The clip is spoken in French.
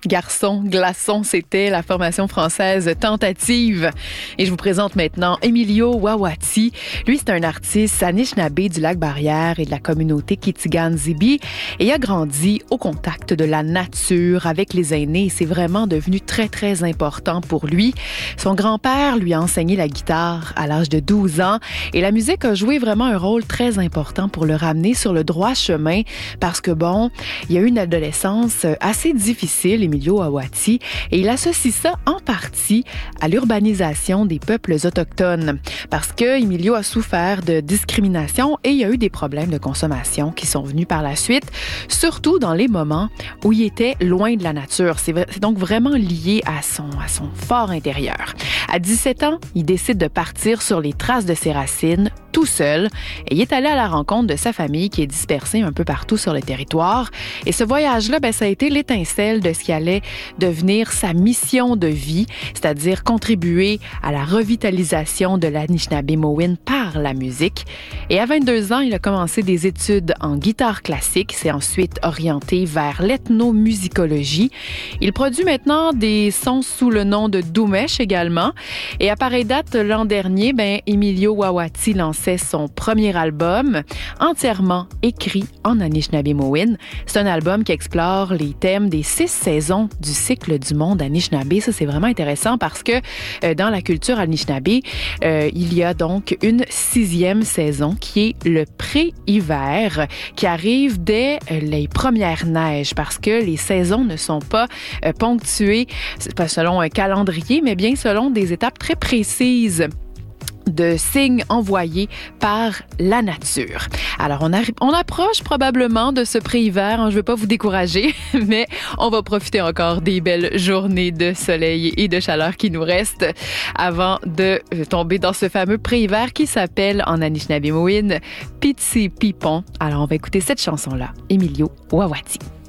Garçon, glaçon, c'était la formation française Tentative. Et je vous présente maintenant Emilio Wawati. Lui, c'est un artiste Anishinaabe du Lac-Barrière et de la communauté Kitigan-Zibi. Et il a grandi au contact de la nature avec les aînés. C'est vraiment devenu très, très important pour lui. Son grand-père lui a enseigné la guitare à l'âge de 12 ans. Et la musique a joué vraiment un rôle très important pour le ramener sur le droit chemin. Parce que il y a eu une adolescence assez difficile, Emilio Wawati, et il associe ça en partie à l'urbanisation des peuples autochtones. Parce que Emilio a souffert de discrimination et il y a eu des problèmes de consommation qui sont venus par la suite, surtout dans les moments où il était loin de la nature. C'est donc vraiment lié à son fort intérieur. À 17 ans, il décide de partir sur les traces de ses racines, tout seul, et il est allé à la rencontre de sa famille qui est dispersée un peu partout sur le territoire. Et ce voyage-là, ça a été l'étincelle de ce qui allait devenir sa mission de vie, c'est-à-dire contribuer à la revitalisation de l'Anishinaabe-Mowin par la musique. Et à 22 ans, il a commencé des études en guitare classique, s'est ensuite orienté vers l'ethnomusicologie. Il produit maintenant des sons sous le nom de Doumesh également. Et à pareille date, l'an dernier, Emilio Wawati lançait son premier album, entièrement écrit en Anishinaabe-Mowin. C'est un album qui explore les thèmes des 6 saisons du cycle du monde Anishinaabe. Ça, c'est vraiment intéressant parce que dans la culture Anishinaabe, il y a donc une 6e saison qui est le pré-hiver, qui arrive dès les premières neiges parce que les saisons ne sont pas ponctuées, pas selon un calendrier, mais bien selon des étapes très précises de signes envoyés par la nature. Alors, on approche probablement de ce pré-hiver. Je ne veux pas vous décourager, mais on va profiter encore des belles journées de soleil et de chaleur qui nous restent avant de tomber dans ce fameux pré-hiver qui s'appelle en Anishinaabe-Mowin Pitsi Pipon. Alors, on va écouter cette chanson-là, Emilio Wawati.